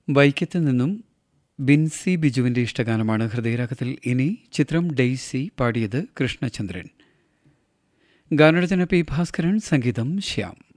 വൈക്കത്ത് നിന്നും ബിൻസി ബിജുവിൻ്റെ ഇഷ്ടഗാനമാണ് ഹൃദയരാഗത്തിൽ. ഇനി ചിത്രം ഡെയ്സി, പാടിയത് കൃഷ്ണചന്ദ്രൻ. ഗാനരചന പി ഭാസ്കരൻ, സംഗീതം ശ്യാം.